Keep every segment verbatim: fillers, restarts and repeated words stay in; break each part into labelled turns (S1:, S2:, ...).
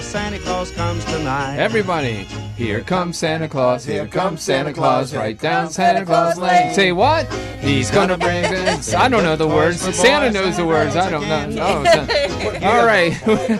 S1: 'cause Santa Claus comes tonight.
S2: Everybody, here comes Santa Claus, here comes Santa Claus, right down Santa Claus Lane. Say what? He's gonna bring us. I don't know the words. Santa knows the words. I don't know. Oh, all right.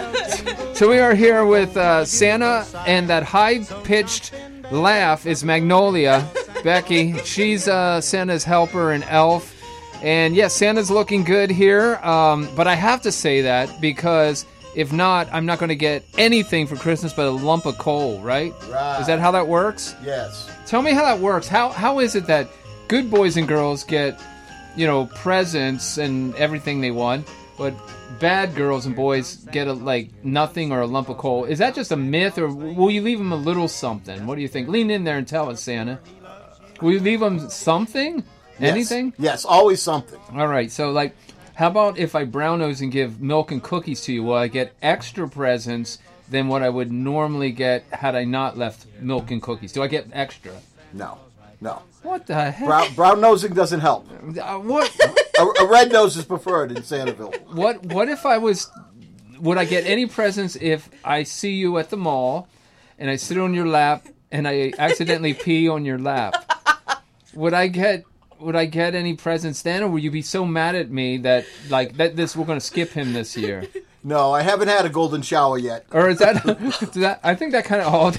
S2: So we are here with uh, Santa, and that high-pitched laugh is Magnolia. Becky, she's uh, Santa's helper and elf. And yes, Santa's looking good here, um, but I have to say that because if not, I'm not going to get anything for Christmas but a lump of coal, right?
S3: Right.
S2: Is that how that works?
S3: Yes.
S2: Tell me how that works. How How is it that good boys and girls get, you know, presents and everything they want, but bad girls and boys get a, like nothing or a lump of coal? Is that just a myth, or will you leave them a little something? What do you think? Lean in there and tell us, Santa. Will you leave them something?
S3: Yes.
S2: Anything?
S3: Yes, always something.
S2: All right, so like, how about if I brown nose and give milk and cookies to you? Will I get extra presents than what I would normally get had I not left milk and cookies? Do I get extra?
S3: No, no.
S2: What the heck?
S3: Brown, brown nosing doesn't help.
S2: Uh, what?
S3: a, a red nose is preferred in Santaville.
S2: What? What if I was? Would I get any presents if I see you at the mall and I sit on your lap and I accidentally pee on your lap? Would I get? Would I get any presents then, or would you be so mad at me that like that this we're going to skip him this year?
S3: No, I haven't had a golden shower yet.
S2: Or is that? Does that I think that kind of all.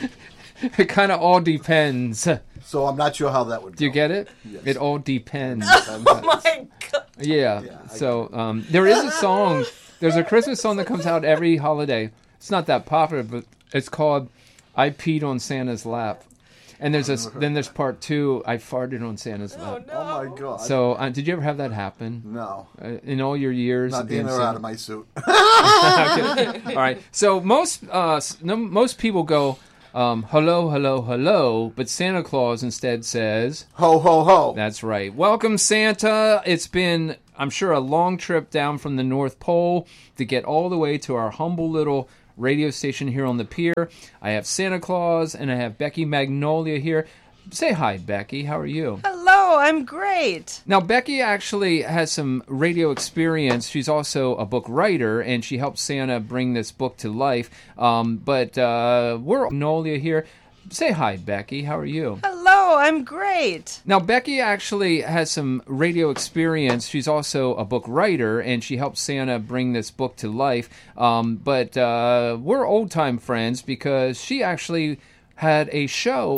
S2: It kind of all depends.
S3: So I'm not sure how that would go.
S2: Do you get it?
S3: Yes.
S2: It all depends.
S4: Oh my God.
S2: Yeah.
S3: Yeah, I
S2: so um, there is a song. There's a Christmas song that comes out every holiday. It's not that popular, but it's called "I Peed on Santa's Lap." And there's a then there's part two. I farted on Santa's lap.
S4: no.
S3: Oh my God.
S2: So uh, did you ever have that happen?
S3: No.
S2: Uh, in all your years
S3: Not
S2: of
S3: being
S2: being
S3: or
S2: Santa?
S3: out of my suit.
S2: Okay. All right. So most uh, s- no, most people go um, hello, hello, hello, but Santa Claus instead says,
S3: Ho, ho, ho.
S2: "That's right. Welcome, Santa. It's been, I'm sure, a long trip down from the North Pole to get all the way to our humble little radio station here on the pier. I have Santa Claus and I have Becky Magnolia here. Say hi, Becky. How are you?"
S4: Hello, I'm great.
S2: Now, Becky actually has some radio experience. She's also a book writer, and she helped Santa bring this book to life. Um, but uh, we're Magnolia here. Say hi, Becky. How are you?
S4: Hello, I'm great.
S2: Now, Becky actually has some radio experience. She's also a book writer, and she helped Santa bring this book to life. Um, but uh, we're old-time friends because she actually had a show